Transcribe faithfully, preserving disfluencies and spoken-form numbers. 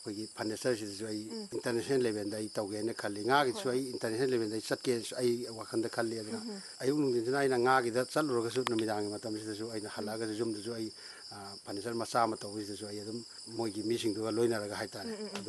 ꯑꯩꯈꯣꯏꯒꯤ ꯐꯔꯅꯤꯆꯔꯁꯤꯗꯁꯨ ꯑꯩ ꯏꯟꯇꯔꯅꯦꯁꯅꯦꯜ ꯂꯦꯚꯦꯜꯗ ꯑꯩ ꯇꯧꯒꯦꯅ ꯈꯜꯂꯤ ꯉꯥꯒꯤꯁꯨ ꯑꯩ ꯏꯟꯇꯔꯅꯦꯁꯅꯦꯜ ꯂꯦꯚꯦꯜꯗ ꯑꯩ ꯆꯠꯀꯦ ꯑꯩ ꯋꯥꯈꯜꯗ ꯈꯜꯂꯤ ꯑꯗꯨꯅ ꯑꯌꯨꯛ ꯅꯨꯡꯊꯤꯟꯁꯤꯅ ꯑꯩꯅ ꯉꯥꯒꯤꯗ ꯆꯠꯂꯨꯔꯒꯁꯨ ꯅꯨꯃꯤꯗꯥꯡꯒꯤ ꯃꯇꯝꯁꯤꯗꯁꯨ ꯑꯩꯅ ꯍꯜꯂꯛꯑꯒꯁꯨ ꯌꯨꯝꯗꯁꯨ ꯑꯩ ꯐꯔꯅꯤꯆꯔ ꯃꯆꯥ ꯑꯃ ꯇꯧꯕꯁꯤꯗꯁꯨ ꯑꯩ ꯑꯗꯨꯝ ꯃꯣꯏꯒꯤ ꯃꯤꯁꯤꯡꯗꯨꯒ ꯂꯣꯏꯅꯔꯒ ꯍꯥꯏꯇꯥꯔꯦ